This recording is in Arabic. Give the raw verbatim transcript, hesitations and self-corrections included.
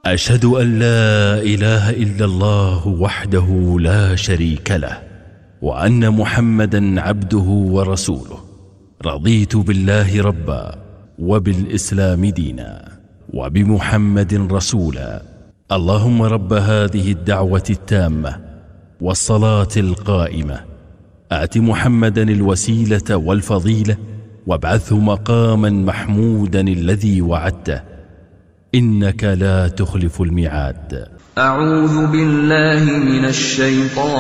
أشهد أن لا إله إلا الله وحده لا شريك له، وأن محمدا عبده ورسوله. رضيت بالله ربا، وبالإسلام دينا، وبمحمد رسولا. اللهم رب هذه الدعوة التامة والصلاة القائمة، آت محمدا الوسيلة والفضيلة، وابعثه مقاما محمودا الذي وعدته، إنك لا تخلف الميعاد. أعوذ بالله من الشيطان